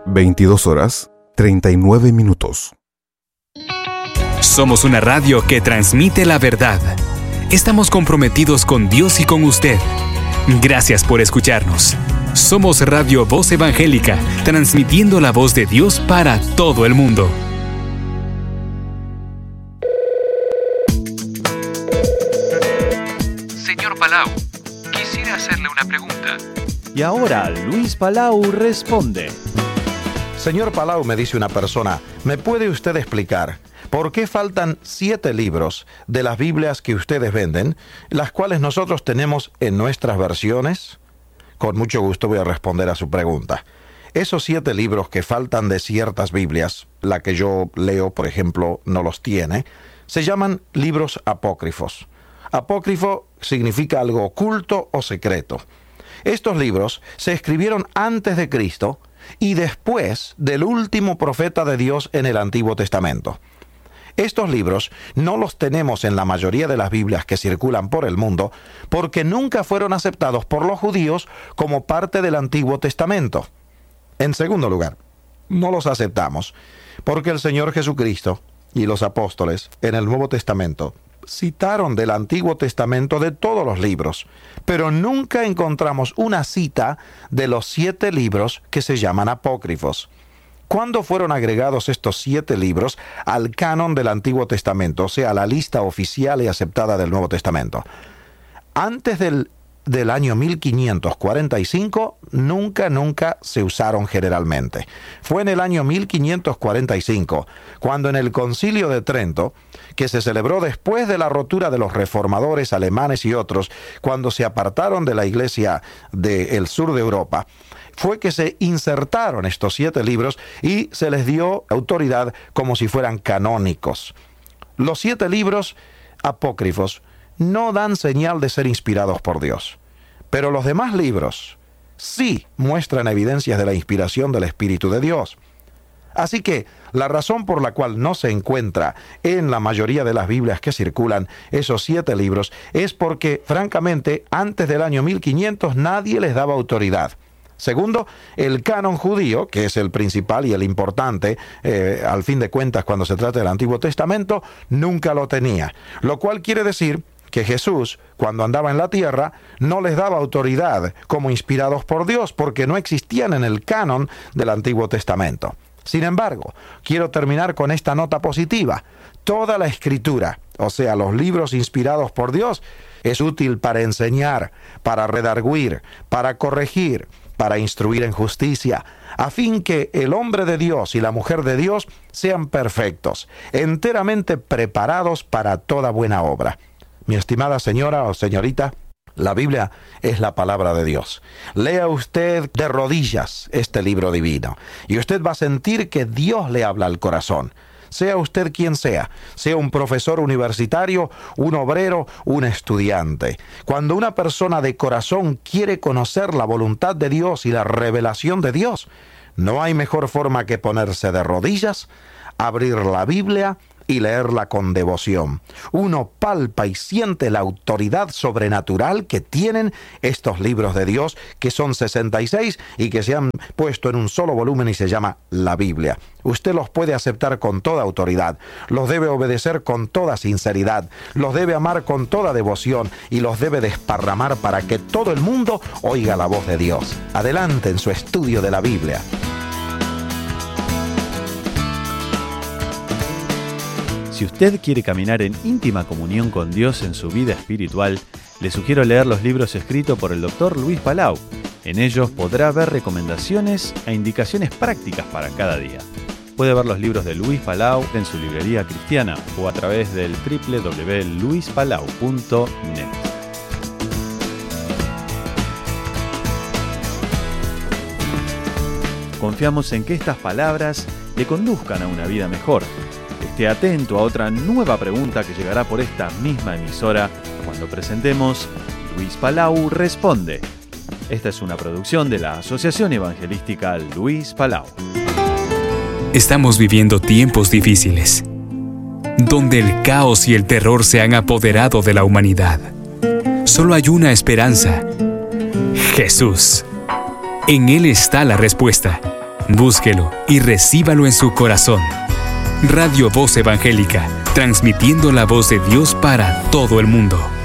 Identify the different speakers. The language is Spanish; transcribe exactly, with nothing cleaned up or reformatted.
Speaker 1: veintidós horas, treinta y nueve minutos.
Speaker 2: Somos una radio que transmite la verdad. Estamos comprometidos con Dios y con usted. Gracias por escucharnos. Somos Radio Voz Evangélica, transmitiendo la voz de Dios para todo el mundo.
Speaker 3: Señor Palau, quisiera hacerle una pregunta.
Speaker 4: Y ahora Luis Palau responde.
Speaker 5: Señor Palau, me dice una persona, ¿me puede usted explicar por qué faltan siete libros de las Biblias que ustedes venden, las cuales nosotros tenemos en nuestras versiones? Con mucho gusto voy a responder a su pregunta. Esos siete libros que faltan de ciertas Biblias, la que yo leo, por ejemplo, no los tiene, se llaman libros apócrifos. Apócrifo significa algo oculto o secreto. Estos libros se escribieron antes de Cristo y después del último profeta de Dios en el Antiguo Testamento. Estos libros no los tenemos en la mayoría de las Biblias que circulan por el mundo porque nunca fueron aceptados por los judíos como parte del Antiguo Testamento. En segundo lugar, no los aceptamos porque el Señor Jesucristo y los apóstoles en el Nuevo Testamento citaron del Antiguo Testamento de todos los libros, pero nunca encontramos una cita de los siete libros que se llaman apócrifos. ¿Cuándo fueron agregados estos siete libros al canon del Antiguo Testamento, o sea, a la lista oficial y aceptada del Nuevo Testamento? Antes del, del año mil quinientos cuarenta y cinco, nunca, nunca se usaron generalmente. Fue en el año mil quinientos cuarenta y cinco, cuando en el Concilio de Trento, que se celebró después de la rotura de los reformadores alemanes y otros, cuando se apartaron de la iglesia del sur de Europa, fue que se insertaron estos siete libros y se les dio autoridad como si fueran canónicos. Los siete libros apócrifos no dan señal de ser inspirados por Dios, pero los demás libros sí muestran evidencias de la inspiración del Espíritu de Dios. Así que la razón por la cual no se encuentra en la mayoría de las Biblias que circulan esos siete libros es porque, francamente, antes del año mil quinientos nadie les daba autoridad. Segundo, el canon judío, que es el principal y el importante, eh, al fin de cuentas cuando se trata del Antiguo Testamento, nunca lo tenía. Lo cual quiere decir que Jesús, cuando andaba en la tierra, no les daba autoridad como inspirados por Dios, porque no existían en el canon del Antiguo Testamento. Sin embargo, quiero terminar con esta nota positiva. Toda la Escritura, o sea, los libros inspirados por Dios, es útil para enseñar, para redarguir, para corregir, para instruir en justicia, a fin que el hombre de Dios y la mujer de Dios sean perfectos, enteramente preparados para toda buena obra. Mi estimada señora o señorita, la Biblia es la palabra de Dios. Lea usted de rodillas este libro divino y usted va a sentir que Dios le habla al corazón. Sea usted quien sea, sea un profesor universitario, un obrero, un estudiante. Cuando una persona de corazón quiere conocer la voluntad de Dios y la revelación de Dios, no hay mejor forma que ponerse de rodillas, abrir la Biblia y leerla con devoción. Uno palpa y siente la autoridad sobrenatural que tienen estos libros de Dios, que son sesenta y seis y que se han puesto en un solo volumen y se llama la Biblia. Usted los puede aceptar con toda autoridad, los debe obedecer con toda sinceridad, los debe amar con toda devoción y los debe desparramar para que todo el mundo oiga la voz de Dios. Adelante en su estudio de la Biblia.
Speaker 4: Si usted quiere caminar en íntima comunión con Dios en su vida espiritual, le sugiero leer los libros escritos por el doctor Luis Palau. En ellos podrá ver recomendaciones e indicaciones prácticas para cada día. Puede ver los libros de Luis Palau en su librería cristiana o a través del doble u doble u doble u punto luis palau punto net. Confiamos en que estas palabras le conduzcan a una vida mejor. Esté atento a otra nueva pregunta que llegará por esta misma emisora cuando presentemos Luis Palau Responde. Esta es una producción de la Asociación Evangelística Luis Palau.
Speaker 2: Estamos viviendo tiempos difíciles, donde el caos y el terror se han apoderado de la humanidad. Solo hay una esperanza: Jesús. En Él está la respuesta. Búsquelo y recíbalo en su corazón. Radio Voz Evangélica, transmitiendo la voz de Dios para todo el mundo.